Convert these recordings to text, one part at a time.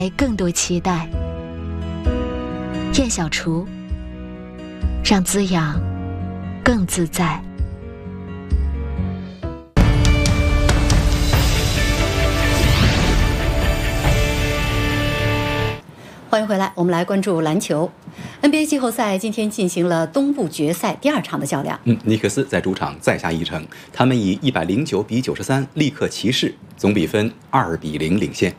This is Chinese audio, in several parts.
更多期待。燕小厨，让滋养更自在。 欢迎回来，我们来关注篮球。NBA 季后赛今天进行了东部决赛第2场的较量。 尼克斯在主场再下一城，他们以109比93力克骑士，总比分2比0领先。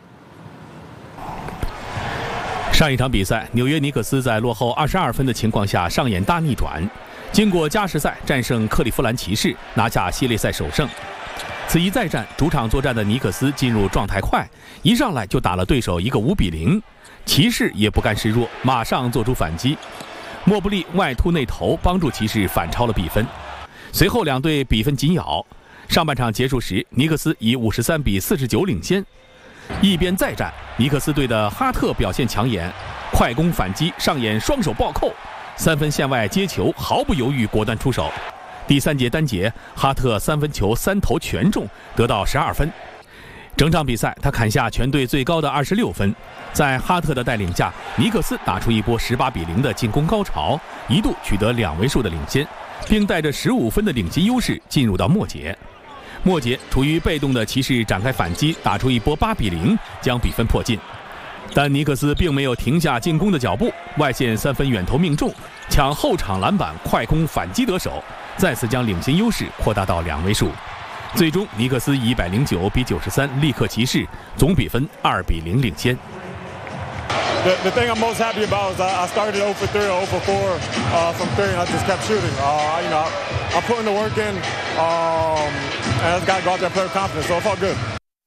上一场比赛，纽约尼克斯在落后22分的情况下上演大逆转，经过加时赛战胜克利夫兰骑士，拿下系列赛首胜。此一再战，主场作战的尼克斯进入状态快，一上来就打了对手一个5比0。骑士也不甘示弱，马上做出反击。莫布利外突内投，帮助骑士反超了比分。随后两队比分紧咬，上半场结束时，尼克斯以53比49领先。一边再战，尼克斯队的哈特表现抢眼，快攻反击上演双手暴扣，3分线外接球毫不犹豫果断出手。第3节单节，哈特3分球3投全中，得到12分。整场比赛他砍下全队最高的26分。在哈特的带领下，尼克斯打出一波18比0的进攻高潮，一度取得2位数的领先，并带着15分的领先优势进入到末节。末节处于被动的骑士展开反击，打出一波8比0，将比分迫近。但尼克斯并没有停下进攻的脚步，外线3分远投命中，抢后场篮板，快攻反击得手，再次将领先优势扩大到2位数。最终尼克斯以109比93力克骑士，总比分2比0领先。 The thing I'm most happy about is I started 0 for 3 or 0 for 4 from 3, and I just kept shooting. I'm putting the work in, and I just got to go out there and play with confidence, so it felt good.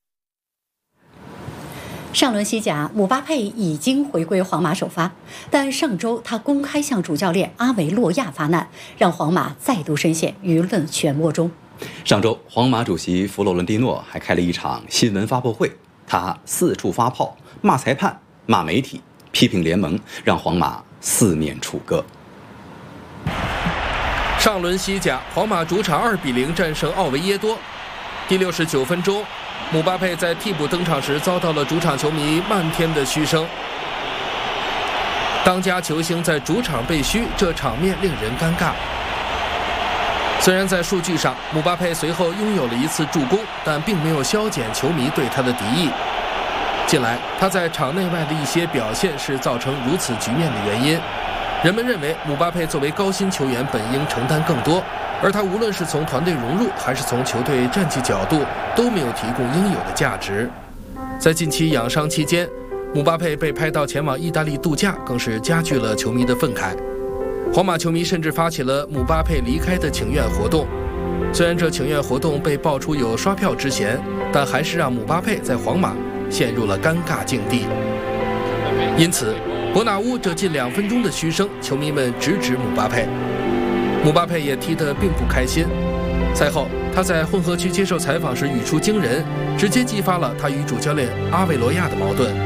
上轮西甲，姆巴佩已经回归皇马首发，但上周他公开向主教练阿维洛亚发难，让皇马再度深陷舆论漩涡中。 上周，皇马主席弗洛伦蒂诺还开了一场新闻发布会，他四处发炮，骂裁判，骂媒体，批评联盟，让皇马4面楚歌。 上轮西甲，皇马主场2比0战胜奥维耶多。第69分钟，姆巴佩在替补登场时遭到了主场球迷漫天的嘘声。当家球星在主场被嘘，这场面令人尴尬。虽然在数据上，姆巴佩随后拥有了一次助攻，但并没有消减球迷对他的敌意。近来，他在场内外的一些表现是造成如此局面的原因。人们认为姆巴佩作为高薪球员本应承担更多，而他无论是从团队融入还是从球队战绩角度，都没有提供应有的价值。在近期养伤期间，姆巴佩被拍到前往意大利度假，更是加剧了球迷的愤慨。皇马球迷甚至发起了姆巴佩离开的请愿活动。虽然这请愿活动被爆出有刷票之嫌，但还是让姆巴佩在皇马陷入了尴尬境地。因此，伯纳乌这近2分钟的嘘声，球迷们直指姆巴佩。姆巴佩也踢得并不开心。赛后，他在混合区接受采访时语出惊人，直接激发了他与主教练阿维罗亚的矛盾。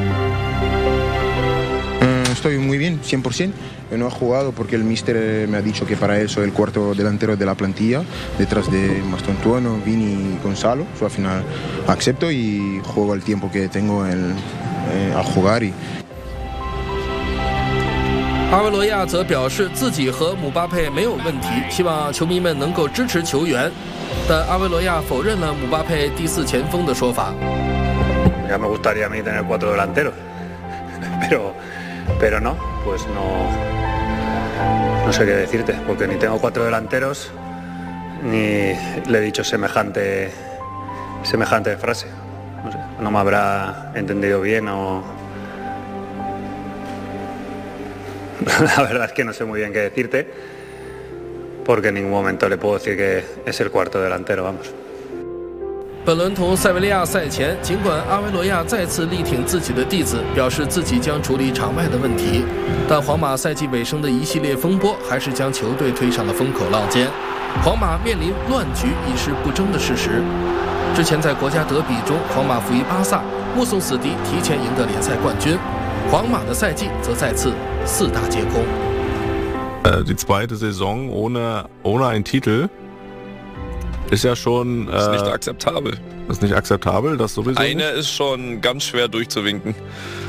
Estoy muy bien, 100%. No ha jugado porque el míster me ha dicho que para él soy el cuarto delantero de la plantilla, detrás de Mastantuono, Vini y Gonzalo. So, al final acepto y juego el tiempo que tengo a jugar. 阿维罗亚则表示自己和姆巴佩没有问题，希望球迷们能够支持球员。但阿维罗亚否认了姆巴佩第4前锋的说法。 Ya me gustaría a mí tener 4 delanteros, pero no, pues no sé qué decirte, porque ni tengo 4 delanteros ni le he dicho semejante frase. No sé, no me habrá entendido bien o la verdad es que no sé muy bien qué decirte, porque en ningún momento le puedo decir que es el cuarto delantero, vamos. 本轮同塞维利亚赛前，尽管阿维罗亚再次力挺自己的弟子，表示自己将处理场外的问题，但皇马赛季尾声的一系列风波还是将球队推上了风口浪尖。皇马面临乱局已是不争的事实。之前在国家德比中，皇马负于巴萨，目送死敌提前赢得联赛冠军。皇马的赛季则再次4大皆空。 Die zweite Saison ohne einen Titel. ist ja schon... ist nicht akzeptabel. Ist nicht akzeptabel, das sowieso Einer nicht. ist schon ganz schwer durchzuwinken.